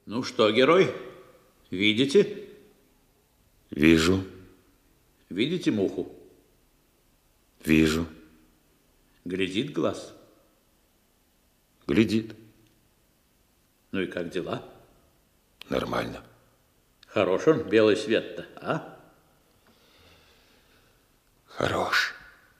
Ну что, герой, видите? Вижу. Видите муху? Вижу. Глядит глаз? Глядит. Ну и как дела? Нормально. Хорош он, белый свет-то, а? Хорош.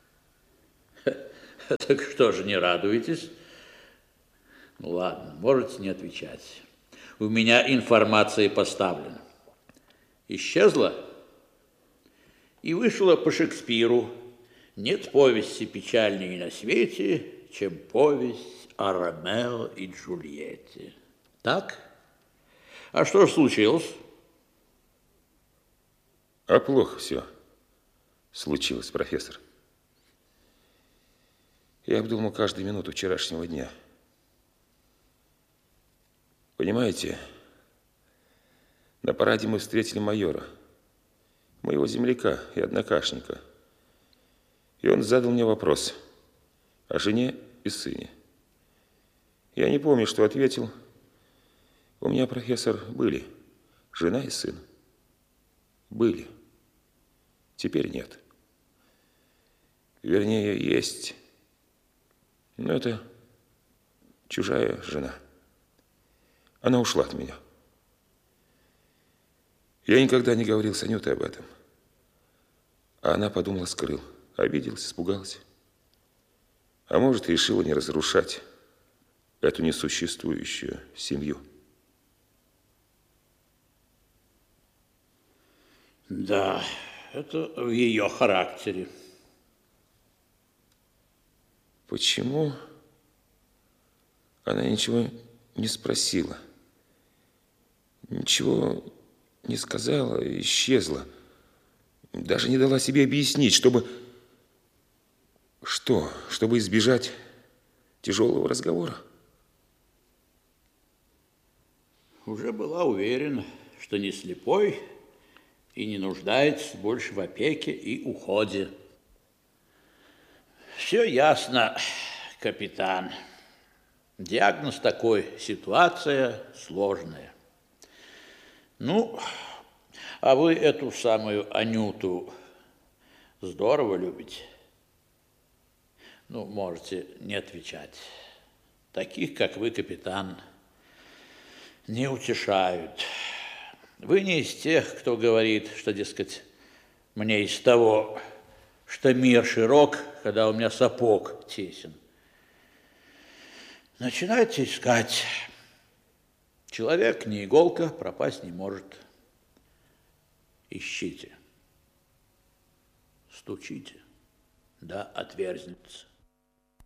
Так что же, не радуетесь? Ну ладно, можете не отвечать. У меня информация поставлена. Исчезла и вышла по Шекспиру. Нет повести печальнее на свете, чем повесть о Ромео и Джульетте. Так? А что же случилось? А плохо все случилось, профессор. Я обдумал каждую минуту вчерашнего дня. Понимаете, на параде мы встретили майора, моего земляка и однокашника. И он задал мне вопрос о жене и сыне. Я не помню, что ответил. У меня, профессор, были жена и сын. Были. Теперь нет. Вернее, есть. Но это чужая жена. Она ушла от меня. Я никогда не говорил с Анютой об этом. А она подумала, скрыл. Обиделась, испугалась. А может, решила не разрушать эту несуществующую семью. Да, это в ее характере. Почему она ничего не спросила? Ничего не сказала, исчезла. Даже не дала себе объяснить, чтобы... Что? Чтобы избежать тяжелого разговора? Уже была уверена, что не слепой и не нуждается больше в опеке и уходе. Все ясно, капитан. Диагноз такой, ситуация сложная. Ну, а вы эту самую Анюту здорово любите? Ну, можете не отвечать. Таких, как вы, капитан, не утешают. Вы не из тех, кто говорит, что, дескать, мне из того, что мир широк, когда у меня сапог тесен. Начинайте искать. Человек не иголка, пропасть не может. Ищите. Стучите, да отверзнется.